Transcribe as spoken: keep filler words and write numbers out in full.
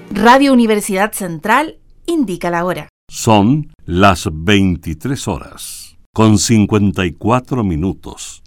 Radio Universidad Central indica la hora. Son las veintitrés horas, con cincuenta y cuatro minutos.